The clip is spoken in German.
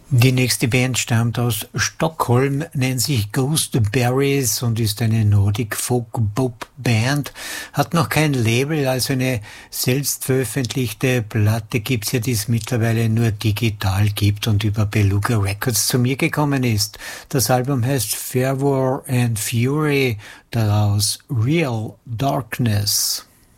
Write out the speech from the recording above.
Die nächste Band stammt aus Stockholm, nennt sich Ghostberries und ist eine Nordic Folk Pop Band. Hat noch kein Label, also eine selbst veröffentlichte Platte gibt's ja, die es mittlerweile nur digital gibt und über Beluga Records zu mir gekommen ist. Das Album heißt Fervor and Fury, daraus Real Darkness.